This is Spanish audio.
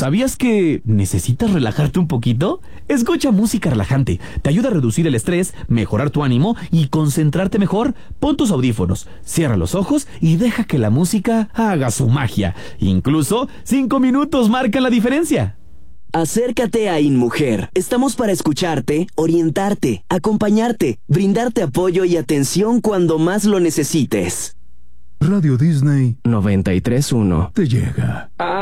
¿Sabías que necesitas relajarte un poquito? Escucha música relajante. Te ayuda a reducir el estrés, mejorar tu ánimo y concentrarte mejor. Pon tus audífonos, cierra los ojos y deja que la música haga su magia. Incluso 5 minutos marcan la diferencia. Acércate a InMujer. Estamos para escucharte, orientarte, acompañarte, brindarte apoyo y atención cuando más lo necesites. Radio Disney 93.1 te llega.